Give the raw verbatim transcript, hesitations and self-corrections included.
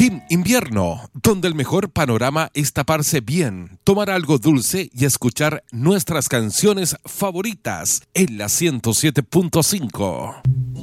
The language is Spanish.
Team Invierno, donde el mejor panorama es taparse bien, tomar algo dulce y escuchar nuestras canciones favoritas en la ciento siete punto cinco.